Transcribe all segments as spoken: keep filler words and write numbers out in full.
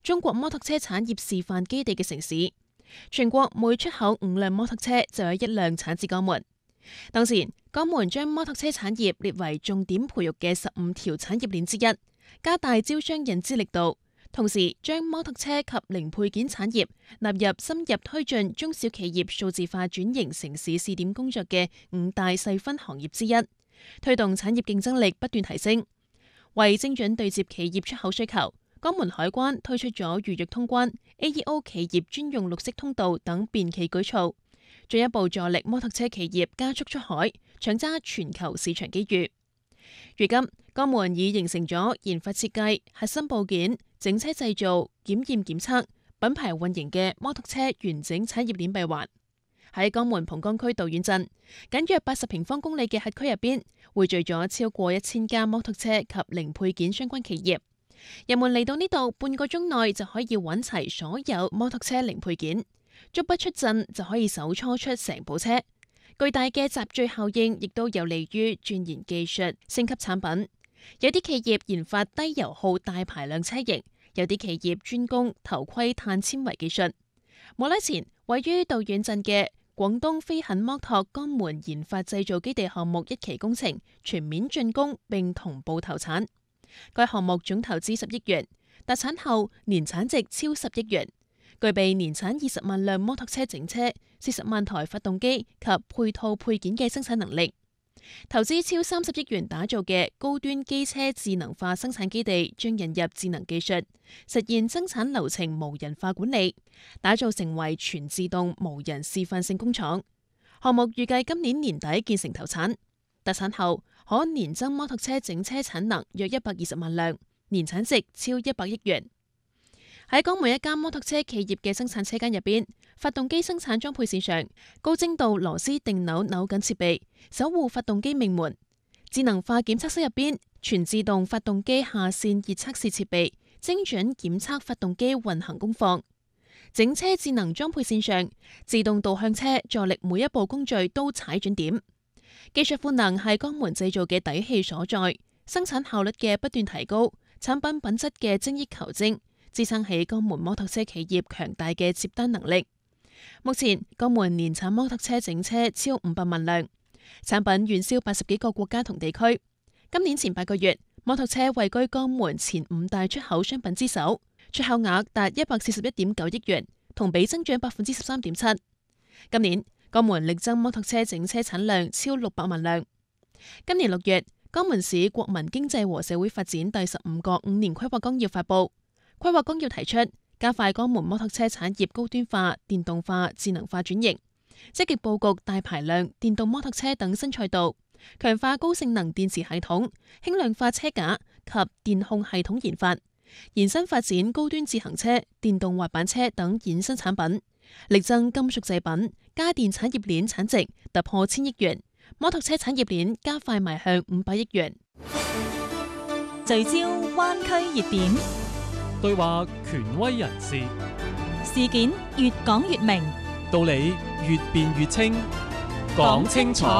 中國摩托車產業示範基地嘅城市。全國每出口五輛摩托車就有一輛產自江門。當前，江門將摩托車產業列為重點培育嘅十五條產業鏈之一，加大招商引資力度，同時將摩托車及零配件產業納入深入推進中小企業數字化轉型城市試點工作嘅五大細分行業之一，推動產業競爭力不斷提升。為精準對接企業出口需求，江門海關推出咗預約通關、A E O 企業專用綠色通道等便企舉措，進一步助力摩托車企業加速出海，搶揸全球市場機遇。如今，江門已形成咗研發設計、核心部件、整車製造、檢驗檢測、品牌運營嘅摩托車完整產業鏈閉環。喺江門蒲崗區道院鎮，僅約八十平方公里嘅轄區入邊，匯聚咗超過一千家摩托車及零配件相關企業。人們嚟到呢度，半個鐘內就可以揾齊所有摩托車零配件，足不出陣就可以手搓出成部車。巨大嘅集聚效應亦都有利於鑽研技術、升級產品。有啲企業研發低油耗大排量車型，有啲企業專攻頭盔碳纖維技術。冇耐前，位於道院鎮嘅廣東飛狠摩托江門研發製造基地項目一期工程全面竣工並同步投產。該項目總投資十億元，達產後年產值超十億元，具備年產二十萬輛摩托車整車、四十萬台發動機及配套配件嘅生產能力。投資超三十億元打造嘅高端機車智能化生產基地，將引入智能技術，實現生產流程無人化管理，打造成為全自動無人示範性工廠。項目預計今年年底建成投產，達產後可年增摩托車整車產能約一百二十萬輛，年產值超一百億元。喺江門一家摩托車企業嘅生產車間入邊，發動機生產裝配線上，高精度螺絲定扭扭緊設備，守護發動機命門。智能化檢測室入邊，全自動發動機下線熱測試設備，精準檢測發動機運行功放。整車智能裝配線上，自動導向車助力每一部工序都踩準點。技術賦能係江門製造嘅底氣所在，生產效率嘅不斷提高，產品品質嘅精益求精，支撐起江門摩托車企業強大嘅接單能力。目前，江門年產摩托車整車超五百萬輛，產品遠銷八十幾個國家同地區。今年前八個月，摩托車位居江門前五大出口商品之首，出口額達一百四十一點九億元，同比增長百分之十三點七。今年，江門力爭摩托車整車產量超六百萬輛。今年六月，江門市國民經濟和社會發展第十五個五年規劃綱要發布。規劃綱要提出，加快江門摩托車產業高端化、電動化、智能化轉型，積極佈局大排量電動摩托車等新賽道，強化高性能電池系統、輕量化車架及電控系統研發，延伸發展高端自行車、電動滑板車等衍生產品，力爭金屬製品、家電產業鏈產值突破千億元，摩托車產業鏈加快邁向五百億元。 聚焦灣區熱點， 對話權威人士， 事件越講越明， 道理越辯越清，講清楚。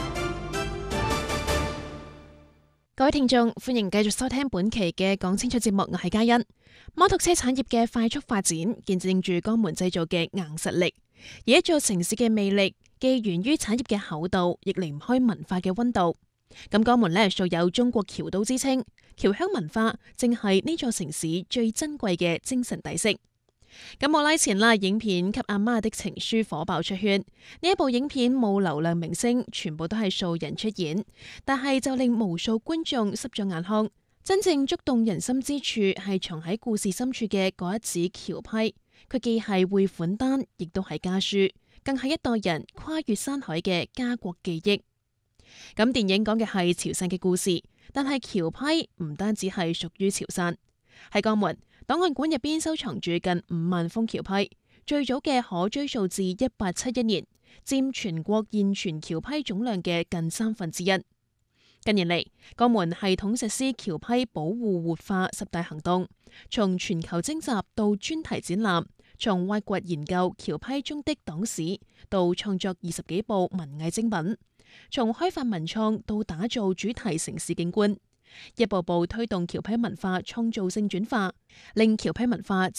各位聽眾，歡迎繼續收聽本期嘅講清楚節目，我係嘉欣。摩托車產業嘅快速發展，見證住江門製造嘅硬實力。而一座城市嘅魅力，既源於產業嘅厚度，亦離唔開文化嘅溫度。咁江門呢，素有中國僑都之稱，僑鄉文化正係呢座城市最珍貴嘅精神底色。咁冇耐前啦，影片《給阿媽的情書》火爆出圈。呢一部影片冇流量明星，全部都係素人出演，但係就令無數觀眾濕咗眼眶。真正觸動人心之處係藏喺故事深處嘅嗰一紙僑批，佢既係匯款單，亦都係家書，更係一代人跨越山海嘅家國記憶。咁電影講嘅係潮汕嘅故事，但係僑批唔單止係屬於潮汕。喺江門檔案館入邊收藏住近五萬封僑批，最早嘅可追溯至一八七一年，佔全國現存僑批總量嘅近三分之一。近年嚟，江門系統實施僑批保護活化十大行動，從全球徵集到專題展覽，從挖掘研究僑批中的黨史到創作二十幾部文藝精品，從開發文創到打造主題城市景觀， 一步步推動僑批文化創造性轉化，令僑批文化